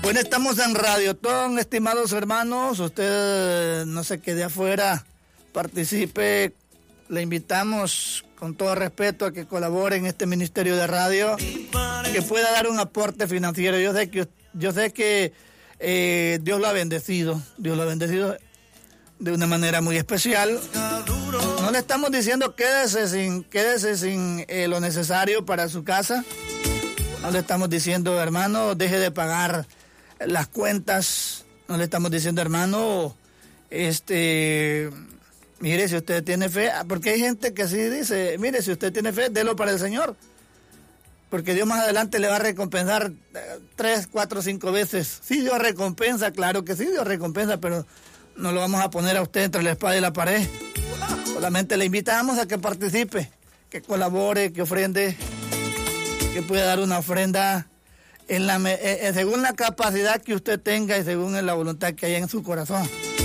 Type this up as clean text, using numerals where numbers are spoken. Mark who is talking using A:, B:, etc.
A: Bueno, estamos en Radiotón, estimados hermanos. Usted no se quede afuera, participe. Le invitamos con todo respeto a que colabore en este ministerio de radio, que pueda dar un aporte financiero. Yo sé que Dios lo ha bendecido de una manera muy especial. No le estamos diciendo quédese sin lo necesario para su casa. No le estamos diciendo, hermano, deje de pagar las cuentas. No le estamos diciendo, hermano, mire, si usted tiene fe, porque hay gente que así dice, mire, si usted tiene fe, délo para el Señor, porque Dios más adelante le va a recompensar 3, 4, 5 veces. Sí, Dios recompensa, claro que sí, Dios recompensa, pero no lo vamos a poner a usted entre la espada y la pared. Solamente le invitamos a que participe, que colabore, que ofrende, que pueda dar una ofrenda según la capacidad que usted tenga y según la voluntad que haya en su corazón.